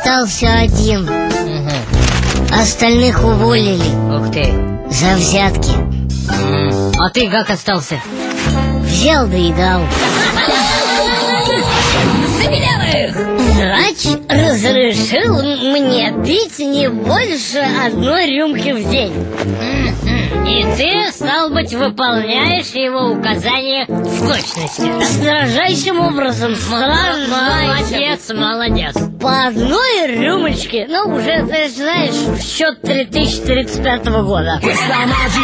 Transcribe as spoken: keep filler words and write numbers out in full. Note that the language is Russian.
Остался один. Угу. Остальных уволили. Ух ты. За взятки. М. А ты как остался? Взял да и дал. Врач разрешил мне пить не больше одной рюмки в день. И ты, стал быть, выполняешь его указания в точности. Строжайшим образом. Молодец, молодец. По одной рюмочке. Ну, уже, ты знаешь, в счет три тысячи тридцать пятого года.